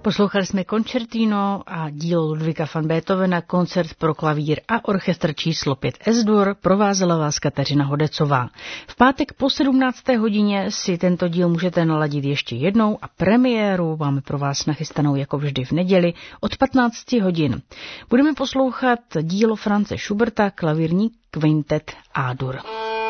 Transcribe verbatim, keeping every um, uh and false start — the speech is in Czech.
Poslouchali jsme koncertino a dílo Ludvíka van Beethovena, koncert pro klavír a orchestr číslo pět S-dur, provázela vás Kateřina Hodecová. V pátek po sedmnácté hodině si tento díl můžete naladit ještě jednou a premiéru máme pro vás nachystanou jako vždy v neděli od patnácti hodin. Budeme poslouchat dílo Franze Schuberta, klavírní kvintet A-dur.